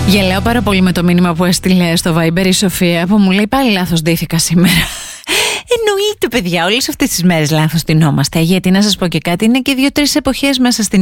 Γελάω πάρα πολύ με το μήνυμα που έστειλε στο Viber η Σοφία, που μου λέει πάλι λάθος ντύθηκα σήμερα. Εννοείται, παιδιά, όλες αυτές τις μέρες λάθος ντυνόμαστε. Γιατί να σας πω και κάτι, είναι και 2-3 εποχές μέσα στην